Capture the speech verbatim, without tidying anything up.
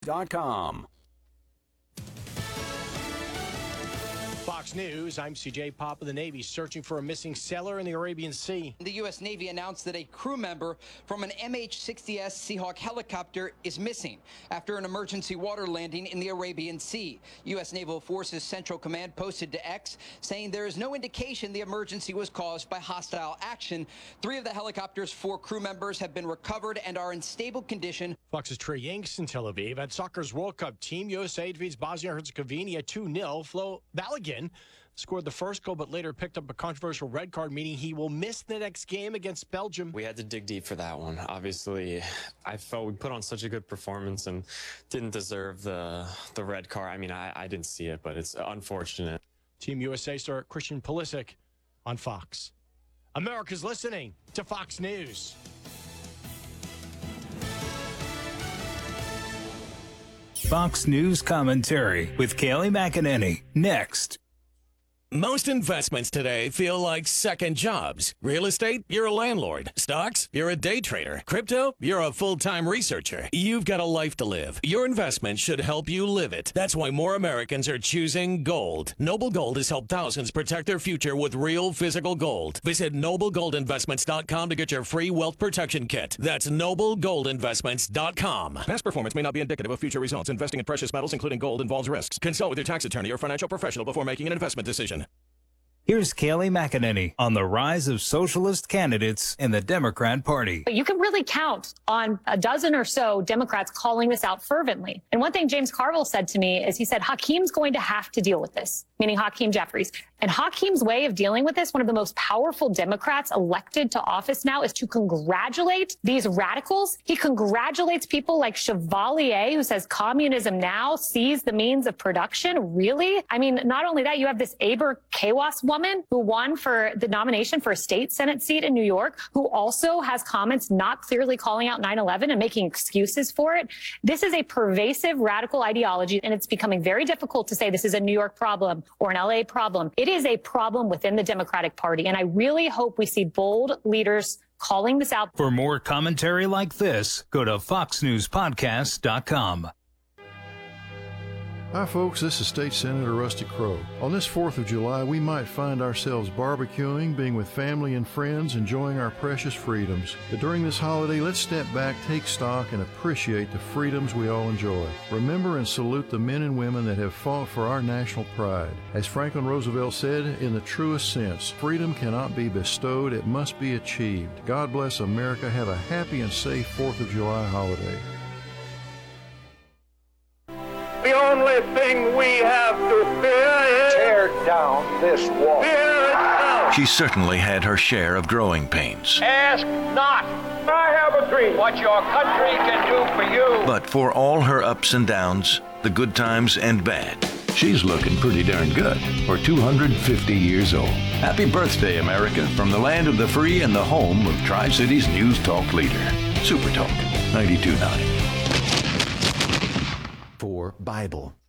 dot com. Fox News, I'm C J Papa. The Navy searching for a missing sailor in the Arabian Sea. The U S Navy announced that a crew member from an M H sixty S Seahawk helicopter is missing after an emergency water landing in the Arabian Sea. U S Naval Forces Central Command posted to X saying there is no indication the emergency was caused by hostile action. Three of the helicopter's four crew members have been recovered and are in stable condition. Fox's Trey Yanks in Tel Aviv. At soccer's World Cup team, U S A defeats Bosnia-Herzegovina two nil. Flo Balogun scored the first goal, but later picked up a controversial red card, meaning he will miss the next game against Belgium. We had to dig deep for that one. Obviously, I felt we put on such a good performance and didn't deserve the the red card. I mean, I, I didn't see it, but it's unfortunate. Team U S A star Christian Pulisic on Fox. America's listening to Fox News. Fox News commentary with Kayleigh McEnany. Next. Most investments today feel like second jobs. Real estate, you're a landlord. Stocks, you're a day trader. Crypto, you're a full-time researcher. You've got a life to live. Your investment should help you live it. That's why more Americans are choosing gold. Noble Gold has helped thousands protect their future with real physical gold. Visit noble gold investments dot com to get your free wealth protection kit. That's noble gold investments dot com. Past performance may not be indicative of future results. Investing in precious metals, including gold, involves risks. Consult with your tax attorney or financial professional before making an investment decision. Here's Kayleigh McEnany on the rise of socialist candidates in the Democrat Party. You can really count on a dozen or so Democrats calling this out fervently. And one thing James Carville said to me is he said, Hakeem's going to have to deal with this, meaning Hakeem Jeffries. And Hakeem's way of dealing with this, one of the most powerful Democrats elected to office now, is to congratulate these radicals. He congratulates people like Chevalier, who says communism now sees the means of production. Really? I mean, not only that, you have this Aber Kawas woman who won for the nomination for a state Senate seat in New York, who also has comments not clearly calling out nine eleven and making excuses for it. This is a pervasive radical ideology, and it's becoming very difficult to say this is a New York problem or an L A problem. It is a problem within the Democratic Party, and I really hope we see bold leaders calling this out. For more commentary like this, go to fox news podcast dot com. Hi folks, this is State Senator Rusty Crowe. On this fourth of July, we might find ourselves barbecuing, being with family and friends, enjoying our precious freedoms. But during this holiday, let's step back, take stock, and appreciate the freedoms we all enjoy. Remember and salute the men and women that have fought for our national pride. As Franklin Roosevelt said, in the truest sense, freedom cannot be bestowed, it must be achieved. God bless America. Have a happy and safe fourth of July holiday. The only thing we have to fear is tear down this wall. Fear itself. She certainly had her share of growing pains. Ask not. I have a dream. What your country can do for you. But for all her ups and downs, the good times and bad, she's looking pretty darn good for two hundred fifty years old. Happy birthday, America, from the land of the free and the home of Tri-Cities News Talk leader, Super Talk ninety-two point nine. For Bible.